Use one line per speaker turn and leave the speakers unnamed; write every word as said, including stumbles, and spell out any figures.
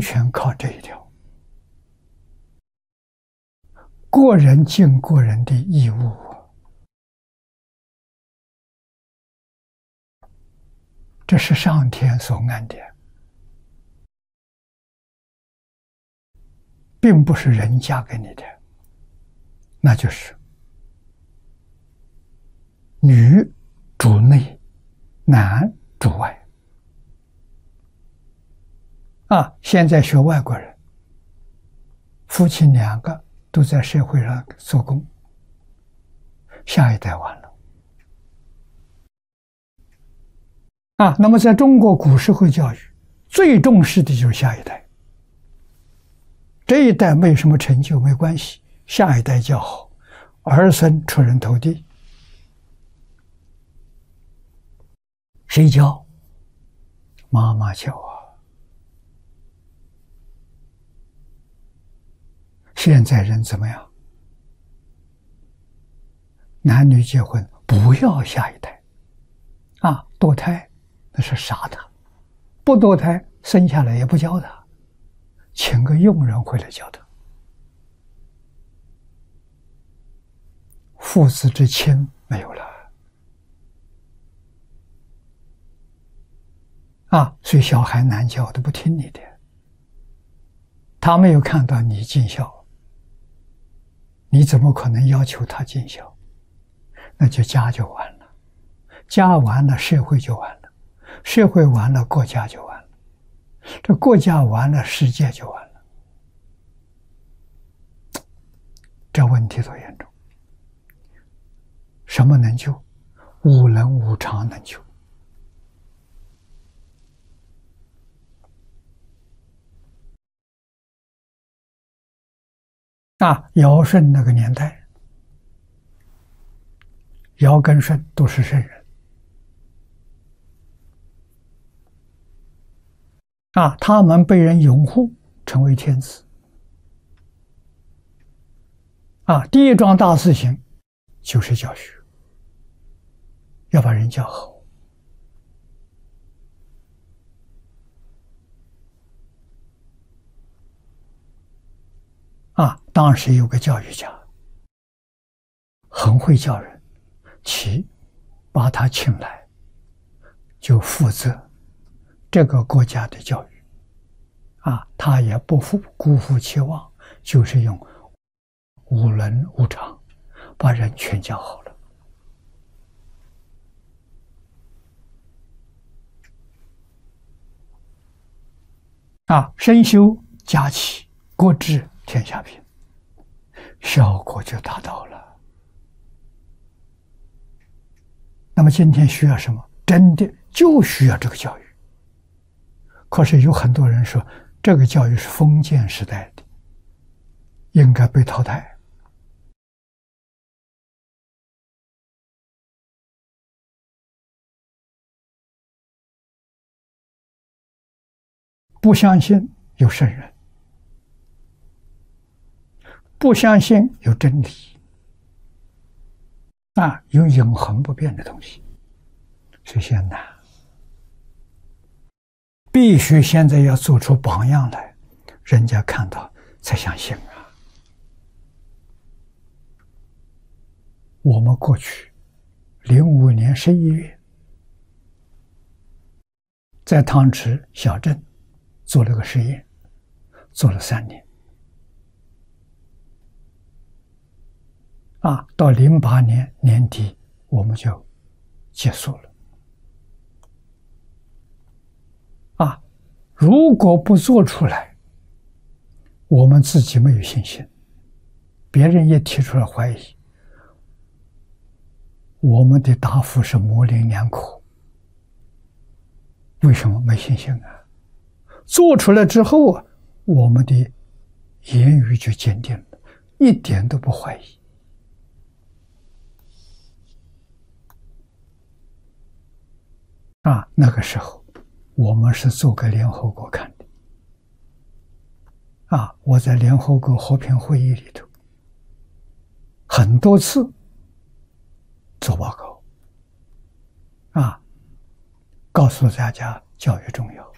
全靠这一条，个人尽个人的义务。这是上天所安的，并不是人加给你的，那就是女主内，男主外。啊，现在学外国人，夫妻两个都在社会上做工，下一代完了。啊，那么在中国古社会教育，最重视的就是下一代。这一代没什么成就没关系，下一代教好，儿孙出人头地。谁教？妈妈教啊。现在人怎么样？男女结婚不要下一代，啊，堕胎那是杀他，不堕胎生下来也不教他，请个佣人回来教他。父子之亲没有了，啊，所以小孩难教，都不听你的，他没有看到你尽孝。你怎么可能要求他尽孝？那就家就完了，家完了社会就完了，社会完了国家就完了，这国家完了世界就完了。这问题多严重！什么能救？无能无常能救。啊，尧舜那个年代，尧跟舜都是圣人。啊，他们被人拥护，成为天子。啊，第一桩大事情就是教学，要把人教好。啊，当时有个教育家，很会教人，其把他请来，就负责这个国家的教育。啊，他也不负辜负期望，就是用无能无常把人全教好了。啊，身修家齐，国治天下平，效果就达到了。那么今天需要什么？真的就需要这个教育。可是有很多人说，这个教育是封建时代的，应该被淘汰。不相信有圣人，不相信有真理，啊，有永恒不变的东西，所以现在难，必须现在要做出榜样来，人家看到才相信啊。我们过去零五年十一月，在汤池小镇做了个实验，做了三年。啊，到零八年年底我们就结束了。啊，如果不做出来，我们自己没有信心，别人也提出了怀疑，我们的答复是模棱两可。为什么没信心啊？做出来之后啊，我们的言语就坚定了，一点都不怀疑。啊，那个时候我们是做给联合国看的。啊，我在联合国和平会议里头很多次做报告，啊，告诉大家教育重要。